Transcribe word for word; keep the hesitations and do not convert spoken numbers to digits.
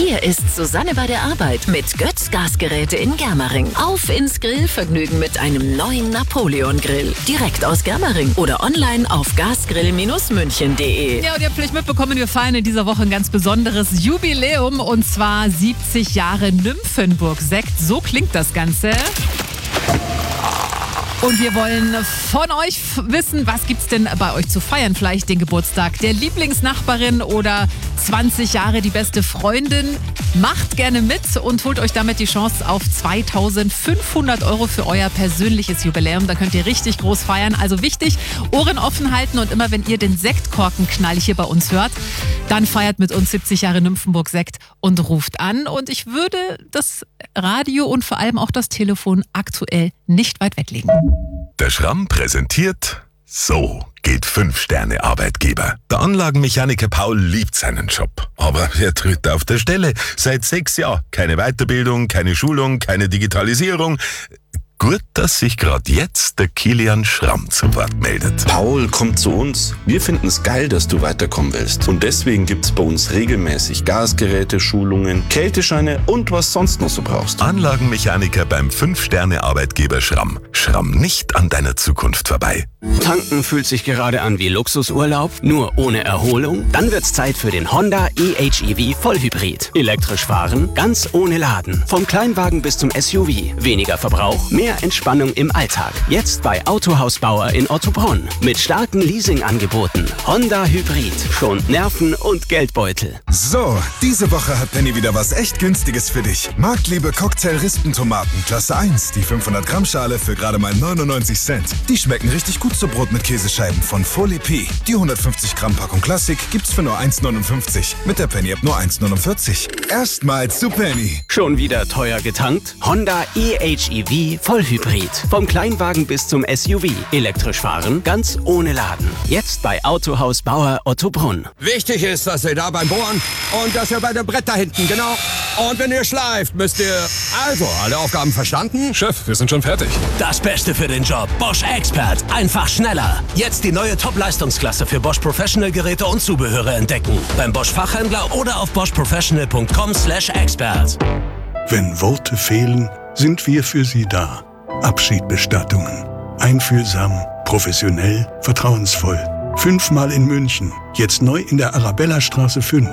Hier ist Susanne bei der Arbeit mit Götz Gasgeräte in Germering. Auf ins Grillvergnügen mit einem neuen Napoleon-Grill. Direkt aus Germering oder online auf gasgrill Bindestrich münchen punkt de. Ja, und ihr habt vielleicht mitbekommen, wir feiern in dieser Woche ein ganz besonderes Jubiläum und zwar siebzig Jahre Nymphenburg-Sekt. So klingt das Ganze. Und wir wollen von euch wissen, was gibt's denn bei euch zu feiern? Vielleicht den Geburtstag der Lieblingsnachbarin oder zwanzig Jahre die beste Freundin. Macht gerne mit und holt euch damit die Chance auf zweitausendfünfhundert Euro für euer persönliches Jubiläum. Da könnt ihr richtig groß feiern. Also wichtig, Ohren offen halten und immer wenn ihr den Sektkorkenknall hier bei uns hört, dann feiert mit uns siebzig Jahre Nymphenburg-Sekt und ruft an. Und ich würde das Radio und vor allem auch das Telefon aktuell nicht weit weglegen. Der Schramm präsentiert, so geht Fünf-Sterne-Arbeitgeber. Der Anlagenmechaniker Paul liebt seinen Job, aber er tritt auf der Stelle. Seit sechs Jahren keine Weiterbildung, keine Schulung, keine Digitalisierung. Gut, dass sich gerade jetzt der Kilian Schramm zu Wort meldet. Paul, komm zu uns. Wir finden es geil, dass du weiterkommen willst. Und deswegen gibt's bei uns regelmäßig Gasgeräte, Schulungen, Kältescheine und was sonst noch so brauchst. Anlagenmechaniker beim Fünf-Sterne-Arbeitgeber Schramm. Schramm nicht an deiner Zukunft vorbei. Tanken fühlt sich gerade an wie Luxusurlaub, nur ohne Erholung? Dann wird's Zeit für den Honda E H E V Vollhybrid. Elektrisch fahren, ganz ohne Laden. Vom Kleinwagen bis zum S U V. Weniger Verbrauch, mehr Entspannung im Alltag. Jetzt bei Autohaus Bauer in Ottobrunn. Mit starken Leasingangeboten. Honda Hybrid. Schont Nerven und Geldbeutel. So, diese Woche hat Penny wieder was echt Günstiges für dich. Marktliebe Cocktail-Rispentomaten, Klasse eins. Die fünfhundert Gramm Schale für gerade mal neunundneunzig Cent. Die schmecken richtig gut zu Brot mit Käsescheiben von Folie P. Die hundertfünfzig Gramm Packung Klassik gibt's für nur eins neunundfünfzig. Mit der Penny-App nur eins neunundvierzig. Erstmals zu Penny. Schon wieder teuer getankt? Honda E H E V Vollhybrid. Vom Kleinwagen bis zum S U V. Elektrisch fahren, ganz ohne Laden. Jetzt bei Autohaus Bauer Ottobrunn. Wichtig ist, dass ihr da beim Bohren und dass ihr bei dem Brett da hinten, genau. Und wenn ihr schleift, müsst ihr... Also, alle Aufgaben verstanden? Chef, wir sind schon fertig. Das Beste für den Job. Bosch Expert. Einfach schneller. Jetzt die neue Top-Leistungsklasse für Bosch Professional Geräte und Zubehöre entdecken. Beim Bosch Fachhändler oder auf bosch professional punkt com slash expert. Wenn Worte fehlen, sind wir für Sie da. Abschiedbestattungen. Einfühlsam, professionell, vertrauensvoll. Fünfmal in München. Jetzt neu in der Arabellastraße fünf.